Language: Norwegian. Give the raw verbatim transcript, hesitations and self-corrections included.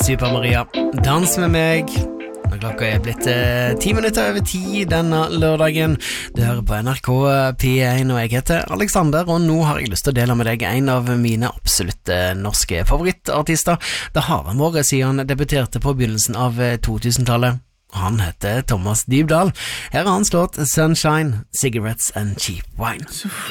Super Maria, dans med meg. Klokka er blitt eh, ti minutter over ti denne lørdagen. Du hører på N R K P én, og jeg heter Alexander, og nå har jeg lyst til å dele med deg en av mine absolutte norske favorittartister. Det har en vært siden han debuterte på begynnelsen av to-tusentallet. Han heter Thomas Dybdahl. Her har han slått Sunshine, Cigarettes and Cheap Wine.